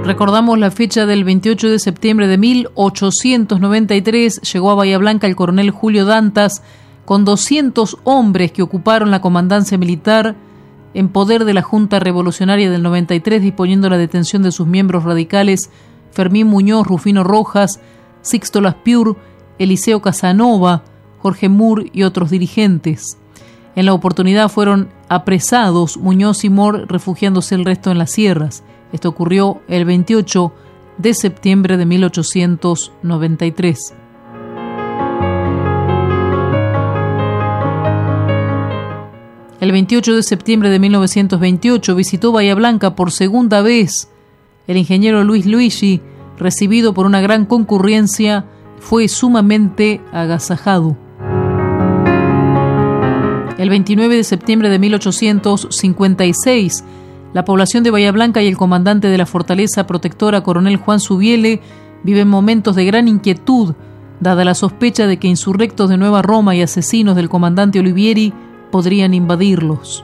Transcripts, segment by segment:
Recordamos la fecha del 28 de septiembre de 1893. Llegó a Bahía Blanca el coronel Julio Dantas con 200 hombres que ocuparon la comandancia militar en poder de la Junta Revolucionaria del 93, disponiendo la detención de sus miembros radicales Fermín Muñoz, Rufino Rojas, Sixto Laspiur, Eliseo Casanova, Jorge Moore y otros dirigentes. En la oportunidad fueron apresados Muñoz y Moore, refugiándose el resto en las sierras. Esto ocurrió el 28 de septiembre de 1893. El 28 de septiembre de 1928 visitó Bahía Blanca por segunda vez el ingeniero Luis Luigi. Recibido por una gran concurrencia, fue sumamente agasajado. El 29 de septiembre de 1856, la población de Bahía Blanca y el comandante de la fortaleza protectora, coronel Juan Subiele, viven momentos de gran inquietud, dada la sospecha de que insurrectos de Nueva Roma y asesinos del comandante Olivieri podrían invadirlos.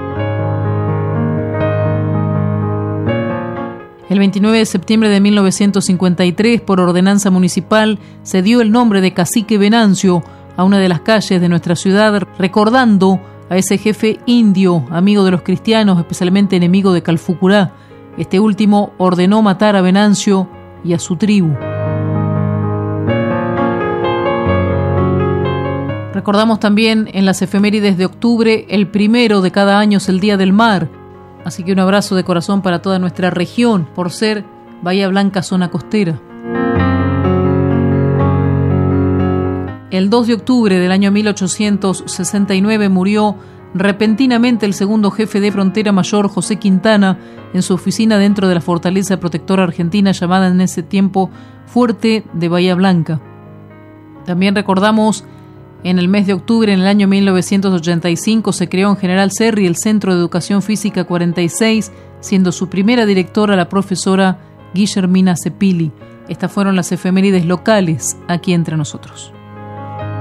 El 29 de septiembre de 1953, por ordenanza municipal, se dio el nombre de Cacique Venancio a una de las calles de nuestra ciudad, recordando a ese jefe indio, amigo de los cristianos, especialmente enemigo de Calfucurá. Este último ordenó matar a Venancio y a su tribu. Recordamos también en las efemérides de octubre, el primero de cada año es el Día del Mar. Así que un abrazo de corazón para toda nuestra región, por ser Bahía Blanca zona costera. El 2 de octubre del año 1869 murió repentinamente el segundo jefe de frontera mayor, José Quintana, en su oficina dentro de la fortaleza protectora argentina llamada en ese tiempo Fuerte de Bahía Blanca. También recordamos en el mes de octubre, en el año 1985, se creó en General Serri el Centro de Educación Física 46, siendo su primera directora la profesora Guillermina Cepili. Estas fueron las efemérides locales aquí entre nosotros.